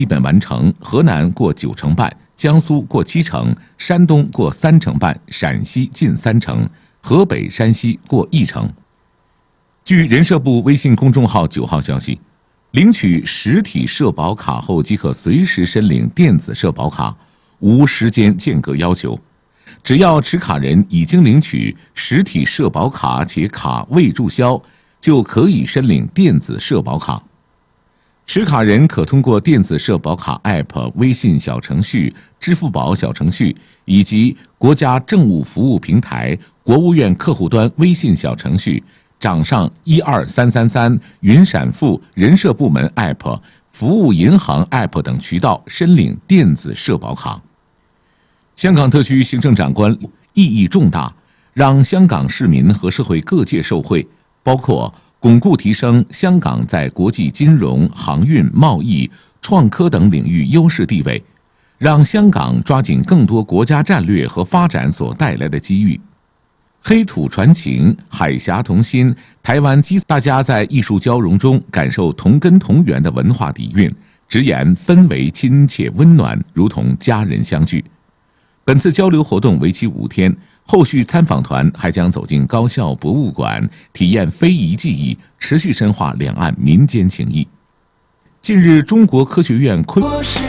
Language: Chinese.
基本完成，河南过9成半，江苏过7成，山东过3成半，陕西近3成，河北、山西过1成。据人社部微信公众号9号消息，领取实体社保卡后即可随时申领电子社保卡，无时间间隔要求。只要持卡人已经领取实体社保卡且卡未注销，就可以申领电子社保卡。持卡人可通过电子社保卡 App、微信小程序、支付宝小程序以及国家政务服务平台、国务院客户端微信小程序、掌上12333、云闪付、人社部门 App、服务银行 App 等渠道申领电子社保卡。香港特区行政长官意义重大，让香港市民和社会各界受惠，包括巩固提升香港在国际金融、航运、贸易、创科等领域优势地位，让香港抓紧更多国家战略和发展所带来的机遇。黑土传情，海峡同心，台湾大家在艺术交融中感受同根同源的文化底蕴，直言氛围亲切温暖，如同家人相聚。本次交流活动为期5天，后续参访团还将走进高校博物馆，体验非遗技艺，持续深化两岸民间情谊。近日，中国科学院昆。